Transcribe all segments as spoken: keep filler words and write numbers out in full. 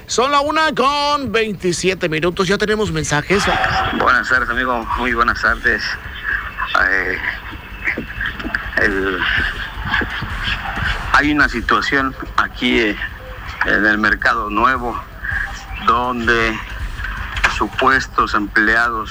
Son la una con veintisiete minutos, ya tenemos mensajes. Buenas tardes, amigo, muy buenas tardes. Eh, el, hay una situación aquí eh, en el Mercado Nuevo donde supuestos empleados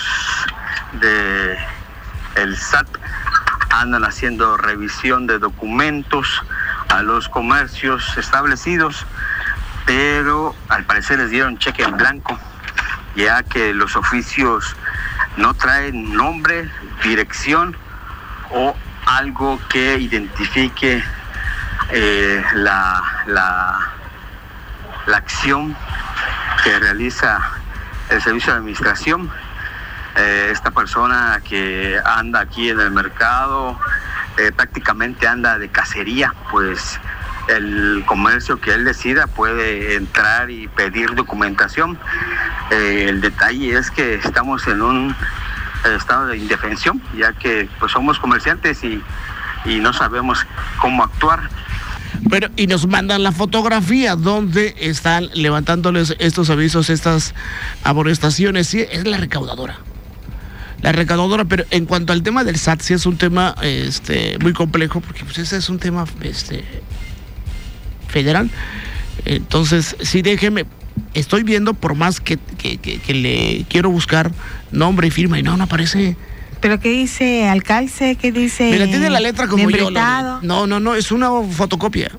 de el S A T andan haciendo revisión de documentos a los comercios establecidos, pero al parecer les dieron cheque en blanco, ya que los oficios no traen nombre, dirección o algo que identifique eh, la, la, la acción que realiza el servicio de administración. Eh, esta persona que anda aquí en el mercado eh, prácticamente anda de cacería, pues el comercio que él decida puede entrar y pedir documentación. Eh, el detalle es que estamos en un estado de indefensión, ya que pues somos comerciantes y, y no sabemos cómo actuar. Pero, y nos mandan la fotografía donde están levantándoles estos avisos, estas amonestaciones. Sí, es la recaudadora. La recaudadora, pero en cuanto al tema del S A T, sí es un tema este, muy complejo, porque pues ese es un tema este, federal. Entonces, sí, déjeme, estoy viendo, por más que, que, que, que le quiero buscar nombre y firma, y no, no aparece. ¿Pero qué dice alcalce? ¿Qué dice? Mira, tiene la letra como yo. La, no, no, no, es una fotocopia.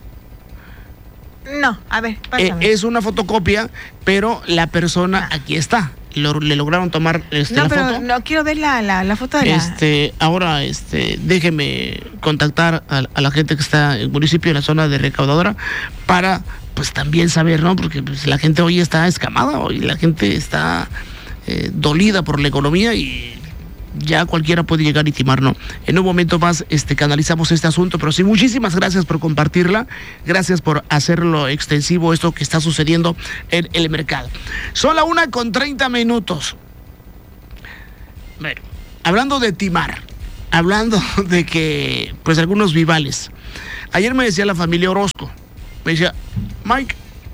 No, a ver, eh, es una fotocopia, pero la persona ah. aquí está. Lo, le lograron tomar este, no, la pero foto. No quiero ver la, la, la foto de la... Este, ahora, este, déjeme contactar a, a la gente que está en el municipio, en la zona de recaudadora, para, pues, también saber, ¿no? Porque pues, la gente hoy está escamada, hoy la gente está eh, dolida por la economía y ya cualquiera puede llegar y timar, ¿no? En un momento más este, canalizamos este asunto, pero sí, muchísimas gracias por compartirla, gracias por hacerlo extensivo esto que está sucediendo en el mercado. Son la una con treinta minutos. Bueno, hablando de timar, hablando de que, pues, algunos vivales. Ayer me decía la familia Orozco, me decía, Mike,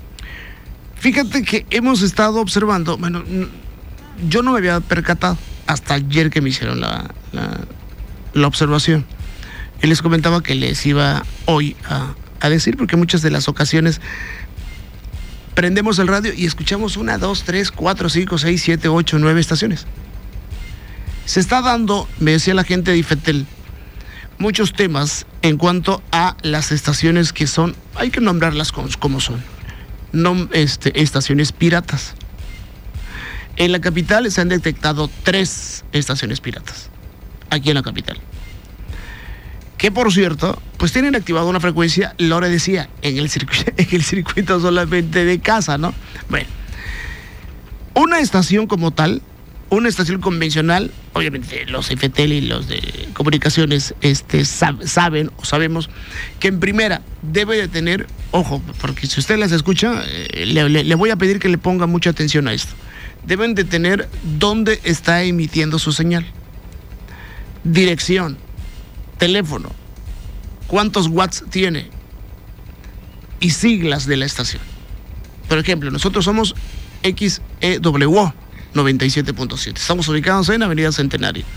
fíjate que hemos estado observando, bueno, yo no me había percatado, hasta ayer que me hicieron la, la, la observación. Y les comentaba que les iba hoy a, a decir, porque muchas de las ocasiones prendemos el radio y escuchamos una, dos, tres, cuatro, cinco, seis, siete, ocho, nueve estaciones. Se está dando, me decía la gente de IFETEL, muchos temas en cuanto a las estaciones que son, hay que nombrarlas como, como son, no este, estaciones piratas. En la capital se han detectado tres estaciones piratas, aquí en la capital. Que por cierto, pues tienen activado una frecuencia, Lore decía, en el circuito, en el circuito solamente de casa, ¿no? Bueno, una estación como tal, una estación convencional, obviamente los IFETEL y los de comunicaciones este, sab, saben o sabemos que en primera debe de tener, ojo, porque si usted las escucha, eh, le, le, le voy a pedir que le ponga mucha atención a esto. Deben de tener dónde está emitiendo su señal, dirección, teléfono, cuántos watts tiene y siglas de la estación. Por ejemplo, nosotros somos X E W noventa y siete punto siete. Estamos ubicados en Avenida Centenario.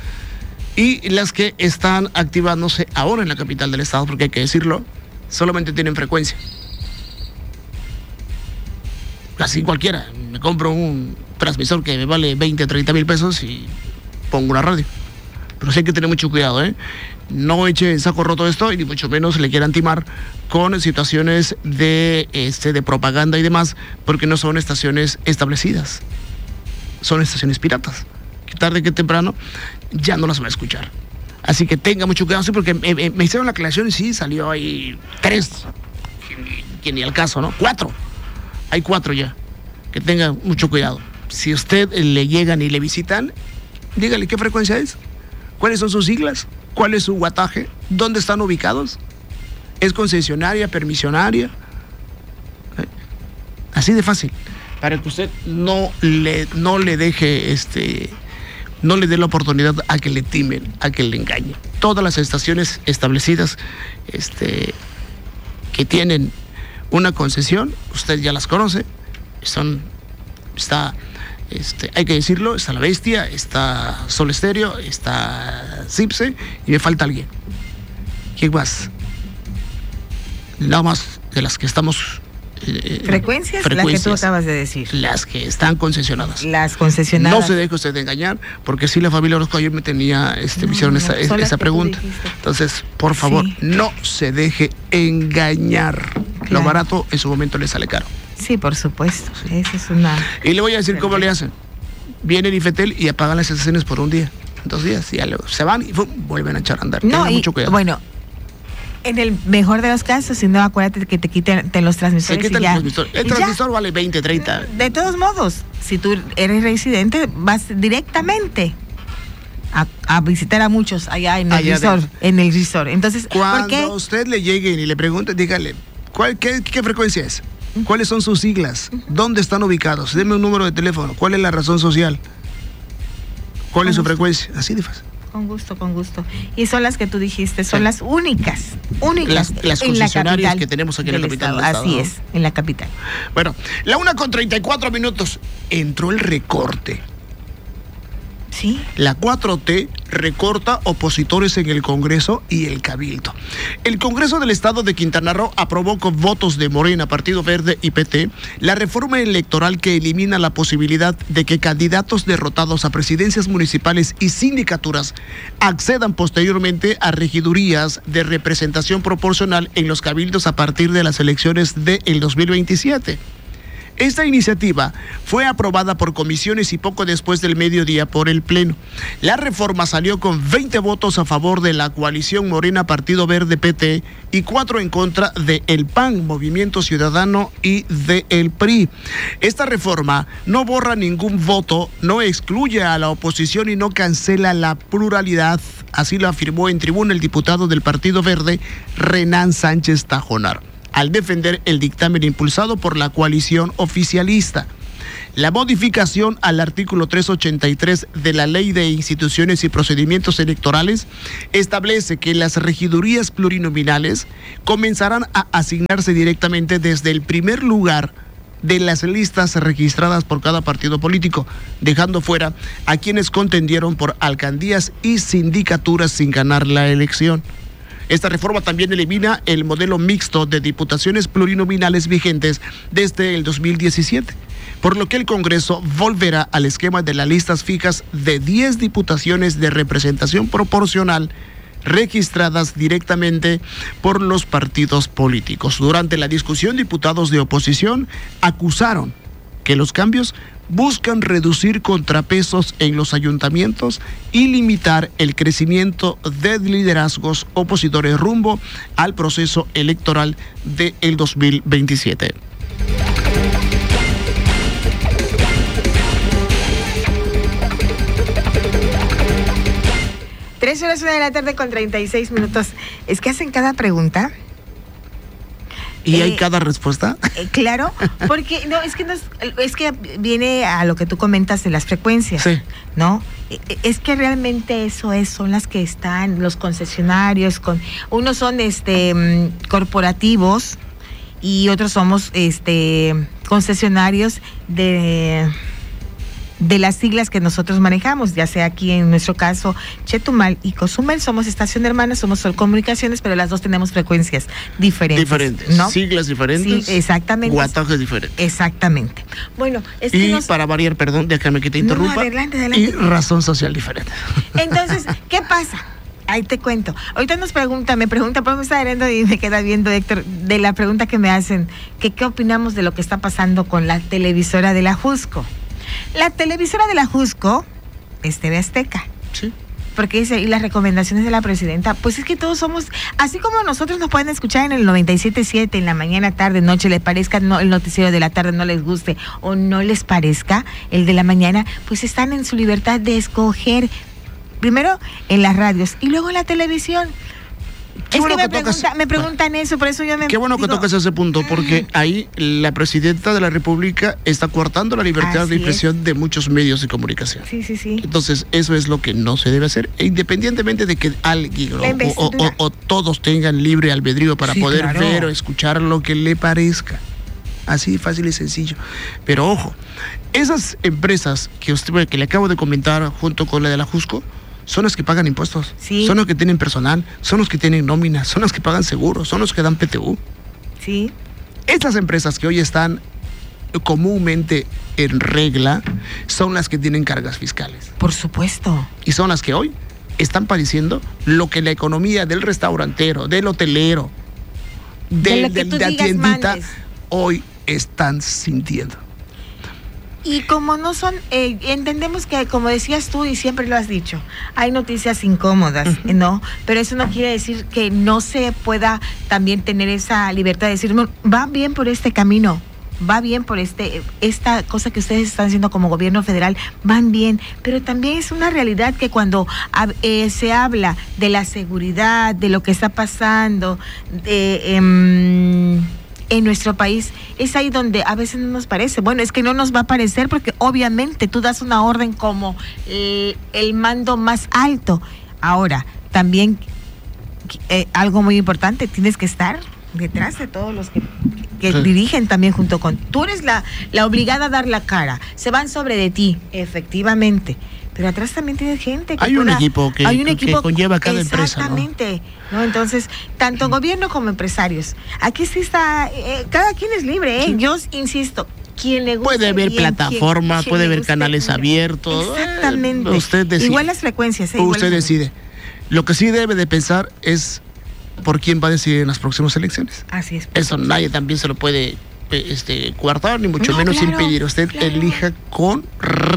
Y las que están activándose ahora en la capital del estado, porque hay que decirlo, solamente tienen frecuencia. Así cualquiera. Me compro un transmisor que me vale veinte, treinta mil pesos y pongo una radio. Pero sí hay que tener mucho cuidado, ¿eh? No eche en saco roto esto y ni mucho menos le quieran timar con situaciones de, este, de propaganda y demás, porque no son estaciones establecidas. Son estaciones piratas, que tarde que temprano ya no las va a escuchar. Así que tenga mucho cuidado, sí, porque me, me, me hicieron la aclaración y sí, salió ahí tres, que, que ni al caso, ¿no? Cuatro, hay cuatro ya, que tenga mucho cuidado. Si usted le llegan y le visitan, dígale qué frecuencia es, cuáles son sus siglas, cuál es su wattaje, dónde están ubicados, es concesionaria, permisionaria, ¿eh? Así de fácil. Para que usted no le, no le deje, este, no le dé la oportunidad a que le timen, a que le engañen. Todas las estaciones establecidas, este, que tienen una concesión, usted ya las conoce, Son, está, este, hay que decirlo, está La Bestia, está Sol Estéreo, está Cipse y me falta alguien. ¿Quién más? Nada más de las que estamos... Eh, ¿Frecuencias? Frecuencias, las que tú acabas de decir. Las que están concesionadas. Las concesionadas. No se deje usted de engañar, porque sí, la familia Orozco ayer me tenía, este, no, me hicieron no, esa, esa pregunta. Entonces, por favor, sí. no se deje engañar. Claro. Lo barato en su momento le sale caro. Sí, por supuesto. Sí. Esa es una... Y le voy a decir cómo le hacen. Viene el IFETEL y apagan las estaciones por un día, dos días, y ya luego se van y ¡fum! Vuelven a echar a andar. No, Tengan y, mucho cuidado. Bueno, en el mejor de los casos, si no, acuérdate que te quiten te los transmisores. Se quita y el ya. transmisor. El transmisor ya. vale veinte, treinta. De todos modos, si tú eres residente, vas directamente a, a visitar a muchos allá en el allá resort. De... En el resort. Entonces, cuando ¿por qué? a usted le lleguen y le pregunten, dígale, ¿cuál, qué, ¿qué frecuencia es? ¿Cuáles son sus siglas? ¿Dónde están ubicados? Deme un número de teléfono. ¿Cuál es la razón social? ¿Cuál es su frecuencia? Así de fácil. Con gusto, con gusto. Y son las que tú dijiste, son sí. las únicas, únicas las, las concesionarias que tenemos aquí en la capital del estado. Así es, en la capital. Bueno, la una con treinta y cuatro minutos. Entró el recorte. Sí. La cuatro T recorta opositores en el Congreso y el Cabildo. El Congreso del Estado de Quintana Roo aprobó con votos de Morena, Partido Verde y P T la reforma electoral que elimina la posibilidad de que candidatos derrotados a presidencias municipales y sindicaturas accedan posteriormente a regidurías de representación proporcional en los cabildos a partir de las elecciones del dos mil veintisiete. Esta iniciativa fue aprobada por comisiones y poco después del mediodía por el Pleno. La reforma salió con veinte votos a favor de la coalición Morena, Partido Verde, P T y cuatro en contra de el P A N, Movimiento Ciudadano, y de el P R I. Esta reforma no borra ningún voto, no excluye a la oposición y no cancela la pluralidad. Así lo afirmó en tribuna el diputado del Partido Verde, Renan Sánchez Tajonar, al defender el dictamen impulsado por la coalición oficialista. La modificación al artículo trescientos ochenta y tres de la Ley de Instituciones y Procedimientos Electorales establece que las regidurías plurinominales comenzarán a asignarse directamente desde el primer lugar de las listas registradas por cada partido político, dejando fuera a quienes contendieron por alcaldías y sindicaturas sin ganar la elección. Esta reforma también elimina el modelo mixto de diputaciones plurinominales vigentes desde el dos mil diecisiete, por lo que el Congreso volverá al esquema de las listas fijas de diez diputaciones de representación proporcional registradas directamente por los partidos políticos. Durante la discusión, diputados de oposición acusaron que los cambios buscan reducir contrapesos en los ayuntamientos y limitar el crecimiento de liderazgos opositores rumbo al proceso electoral del dos mil veintisiete. Tres horas una de la tarde con treinta y seis minutos. Es que hacen cada pregunta. ¿Y eh, hay cada respuesta? Eh, claro, porque no, es que no es, es que viene a lo que tú comentas de las frecuencias, sí. ¿no? Es que realmente eso es, son las que están, los concesionarios, con unos son este corporativos y otros somos este concesionarios de de las siglas que nosotros manejamos, ya sea aquí en nuestro caso Chetumal y Cozumel, somos estación hermana, somos Sol Comunicaciones, pero las dos tenemos frecuencias diferentes. Diferentes, ¿no? Siglas diferentes. Sí, exactamente. Guatajes diferentes. Exactamente. Bueno, es y que nos... para variar, perdón, déjame que te interrumpa. No, adelante, adelante. Y razón social diferente. Entonces, ¿qué pasa? Ahí te cuento. Ahorita nos pregunta, me pregunta, por me está viendo y me queda viendo, Héctor, de la pregunta que me hacen, que qué opinamos de lo que está pasando con la televisora de la Jusco. La televisora de la Jusco es T V Azteca. Sí. Porque dice, y las recomendaciones de la presidenta, pues es que todos somos, así como nosotros nos pueden escuchar en el noventa y siete punto siete, en la mañana, tarde, noche, les parezca no, el noticiero de la tarde no les guste o no les parezca el de la mañana, pues están en su libertad de escoger, primero en las radios y luego en la televisión. Qué es bueno que, me, que tocas, pregunta, me preguntan bueno, eso, por eso yo me Qué bueno digo, que tocas ese punto, porque ahí la presidenta de la República está coartando la libertad de expresión de muchos medios de comunicación. Sí, sí, sí. Entonces, eso es lo que no se debe hacer, e independientemente de que alguien o, o, o, o todos tengan libre albedrío para sí, poder claro. ver o escuchar lo que le parezca. así fácil y sencillo. Pero ojo, esas empresas que usted que le acabo de comentar junto con la de la Jusco, son los que pagan impuestos, sí. son los que tienen personal, son los que tienen nómina, son los que pagan seguros, son los que dan P T U. Sí. Estas empresas que hoy están comúnmente en regla son las que tienen cargas fiscales. Por supuesto. Y son las que hoy están padeciendo lo que la economía del restaurantero, del hotelero, del, de del, de la tiendita, mandes. Hoy están sintiendo. Y como no son, eh, entendemos que, como decías tú y siempre lo has dicho, hay noticias incómodas, uh-huh. ¿no? Pero eso no quiere decir que no se pueda también tener esa libertad de decir, va bien por este camino, va bien por este esta cosa que ustedes están haciendo como gobierno federal, van bien, pero también es una realidad que cuando eh, se habla de la seguridad, de lo que está pasando, de... Eh, en nuestro país, es ahí donde a veces no nos parece. Bueno, es que no nos va a parecer porque obviamente tú das una orden como el, el mando más alto. Ahora, también eh, algo muy importante, tienes que estar detrás de todos los que, que sí. dirigen también junto con... Tú eres la, la obligada a dar la cara, se van sobre de ti, efectivamente. Pero atrás también tienes gente que hay pueda, un equipo que, hay un equipo, que conlleva cada empresa, ¿no? Exactamente, ¿no? Entonces, tanto gobierno como empresarios. Aquí sí está, eh, cada quien es libre, ¿eh? Sí. Yo insisto, quien le guste puede haber bien, plataforma, quien, puede quien haber canales mira. abiertos. Exactamente. Eh, usted decide. Igual las frecuencias, ¿eh? Usted decide. Lo que sí debe de pensar es por quién va a decidir en las próximas elecciones. Así es. Eso nadie también se lo puede este coartar, ni mucho no, menos claro, impedir. Usted claro. elija con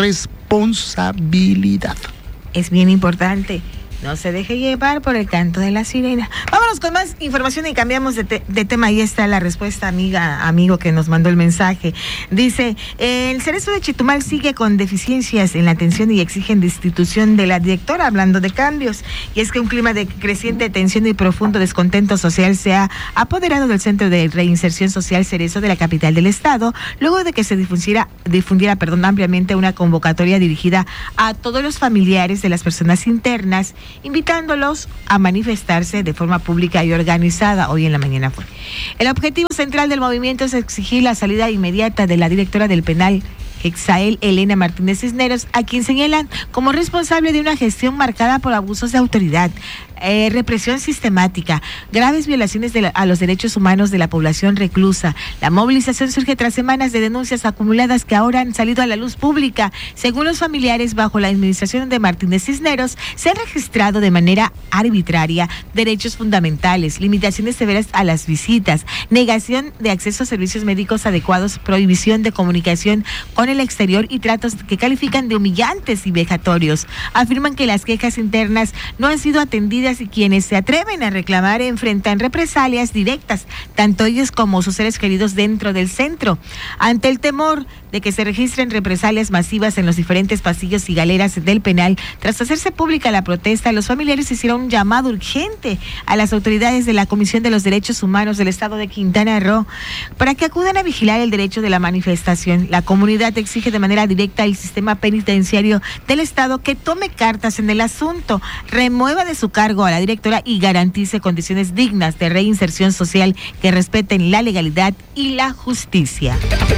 responsabilidad. Es bien importante. No se deje llevar por el canto de la sirena. Vámonos con más información y cambiamos de, te- de tema. Ahí está la respuesta, amiga, amigo que nos mandó el mensaje. Dice, eh, el Cerezo de Chetumal sigue con deficiencias en la atención y exigen destitución de la directora, hablando de cambios. Y es que un clima de creciente tensión y profundo descontento social se ha apoderado del Centro de Reinserción Social Cerezo de la capital del estado, luego de que se difundiera, difundiera perdón, ampliamente una convocatoria dirigida a todos los familiares de las personas internas, invitándolos a manifestarse de forma pública y organizada. Hoy en la mañana fue. El objetivo central del movimiento es exigir la salida inmediata de la directora del penal, Hexael Elena Martínez Cisneros, a quien señalan como responsable de una gestión marcada por abusos de autoridad, eh, represión sistemática, graves violaciones de la, a los derechos humanos de la población reclusa. La movilización surge tras semanas de denuncias acumuladas que ahora han salido a la luz pública. Según los familiares, bajo la administración de Martínez Cisneros, se han registrado de manera arbitraria derechos fundamentales, limitaciones severas a las visitas, negación de acceso a servicios médicos adecuados, prohibición de comunicación con el exterior y tratos que califican de humillantes y vejatorios. Afirman que las quejas internas no han sido atendidas y quienes se atreven a reclamar enfrentan represalias directas, tanto ellos como sus seres queridos dentro del centro. Ante el temor de que se registren represalias masivas en los diferentes pasillos y galeras del penal, tras hacerse pública la protesta, los familiares hicieron un llamado urgente a las autoridades de la Comisión de los Derechos Humanos del Estado de Quintana Roo para que acudan a vigilar el derecho de la manifestación. La comunidad exige de manera directa al sistema penitenciario del Estado que tome cartas en el asunto, remueva de su cargo a la directora y garantice condiciones dignas de reinserción social que respeten la legalidad y la justicia.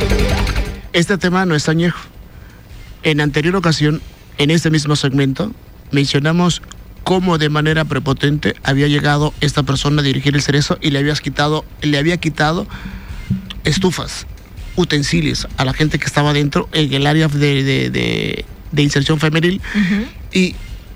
Este tema no es añejo. En anterior ocasión, en este mismo segmento, mencionamos cómo de manera prepotente había llegado esta persona a dirigir el Cerezo y le habías quitado, le había quitado estufas, utensilios a la gente que estaba dentro en el área de, de, de, de inserción femenil. Uh-huh. Y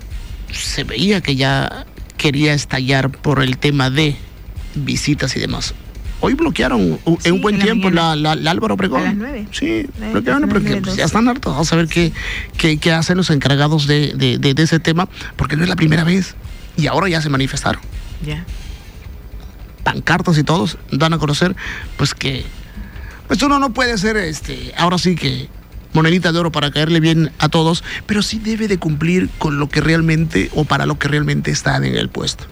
se veía que ya quería estallar por el tema de visitas y demás. Hoy bloquearon uh, sí, en un buen la tiempo la, la, la Álvaro Obregón. A las nueve. Sí, nueve, bloquearon porque pues, ya están hartos. Vamos a ver qué, qué, qué hacen los encargados de, de, de, de ese tema, porque no es la primera vez. Y ahora ya se manifestaron. Ya. Yeah. Pancartas y todos dan a conocer pues que pues uno no puede ser este ahora sí que monedita de oro para caerle bien a todos, pero sí debe de cumplir con lo que realmente o para lo que realmente están en el puesto.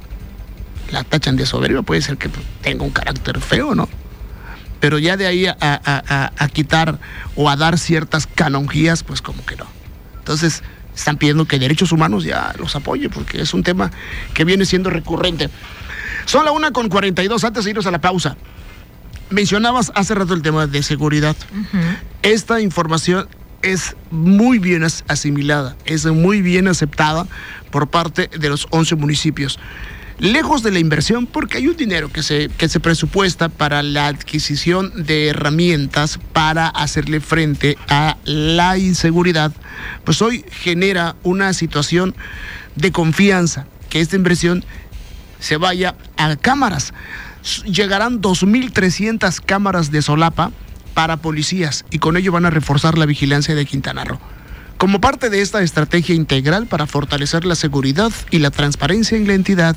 La tachan de soberbia, puede ser que tenga un carácter feo, ¿no? Pero ya de ahí a, a, a, a quitar o a dar ciertas canonjías, pues como que no. Entonces están pidiendo que derechos humanos ya los apoye, porque es un tema que viene siendo recurrente. Son la una con cuarenta y dos, antes de irnos a la pausa. mencionabas hace rato el tema de seguridad. Uh-huh. Esta información es muy bien asimilada, es muy bien aceptada por parte de los once municipios. Lejos de la inversión, porque hay un dinero que se, que se presupuesta para la adquisición de herramientas para hacerle frente a la inseguridad, pues hoy genera una situación de confianza, que esta inversión se vaya a cámaras. Llegarán dos mil trescientas cámaras de solapa para policías y con ello van a reforzar la vigilancia de Quintana Roo. Como parte de esta estrategia integral para fortalecer la seguridad y la transparencia en la entidad,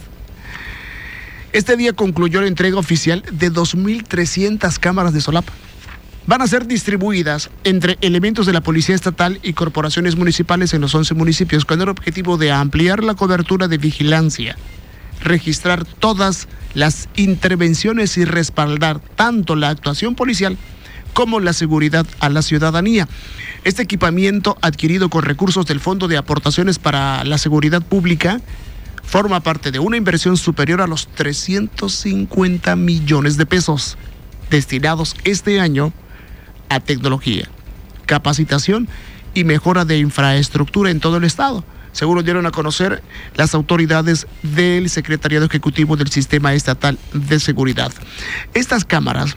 este día concluyó la entrega oficial de dos mil trescientas cámaras de solapa. Van a ser distribuidas entre elementos de la Policía Estatal y corporaciones municipales en los once municipios con el objetivo de ampliar la cobertura de vigilancia, registrar todas las intervenciones y respaldar tanto la actuación policial como la seguridad a la ciudadanía. Este equipamiento, adquirido con recursos del Fondo de Aportaciones para la Seguridad Pública, forma parte de una inversión superior a los trescientos cincuenta millones de pesos, destinados este año a tecnología, capacitación y mejora de infraestructura en todo el estado. Según dieron a conocer las autoridades del Secretariado Ejecutivo del Sistema Estatal de Seguridad. Estas cámaras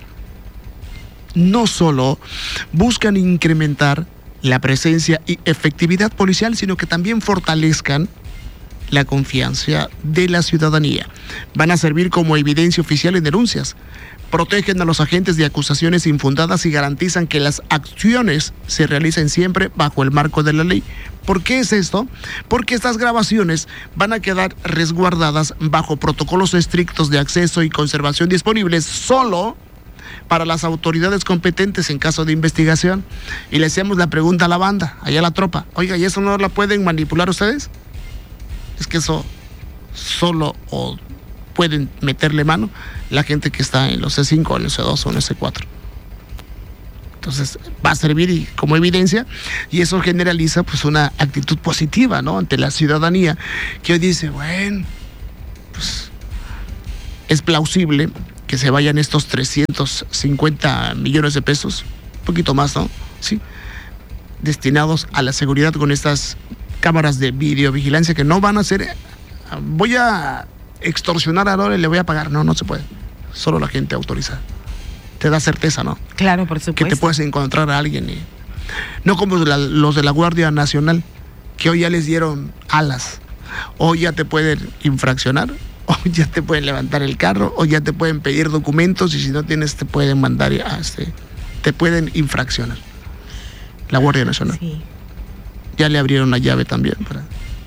no solo buscan incrementar la presencia y efectividad policial, sino que también fortalezcan la confianza de la ciudadanía. Van a servir como evidencia oficial en denuncias, protegen a los agentes de acusaciones infundadas y garantizan que las acciones se realicen siempre bajo el marco de la ley. ¿Por qué es esto? Porque estas grabaciones van a quedar resguardadas bajo protocolos estrictos de acceso y conservación disponibles solo para las autoridades competentes en caso de investigación. Y le hacemos la pregunta a la banda, allá a la tropa, oiga, ¿y eso no la pueden manipular ustedes? Es que eso solo o pueden meterle mano la gente que está en los C cinco, en el C dos o en el C cuatro. Entonces va a servir como evidencia y eso generaliza pues una actitud positiva, ¿no?, ante la ciudadanía, que hoy dice, bueno, pues es plausible que se vayan estos trescientos cincuenta millones de pesos, un poquito más, ¿no? Sí, destinados a la seguridad con estas cámaras de videovigilancia que no van a ser, voy a extorsionar a Dora y le voy a pagar. No, no se puede. Solo la gente autorizada. Te da certeza, ¿no? Claro, por supuesto. Que te puedes encontrar a alguien. Y... no como la, los de la Guardia Nacional, que hoy ya les dieron alas. Hoy ya te pueden infraccionar, hoy ya te pueden levantar el carro, hoy ya te pueden pedir documentos y si no tienes te pueden mandar, a este, te pueden infraccionar. La Guardia Nacional. Sí. Ya le abrieron la llave también para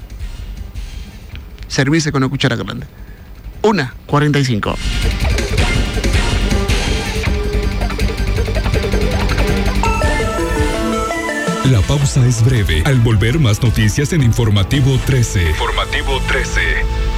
servirse con una cuchara grande. Una cuarenta y cinco. La pausa es breve. Al volver, más noticias en Informativo trece. Informativo trece.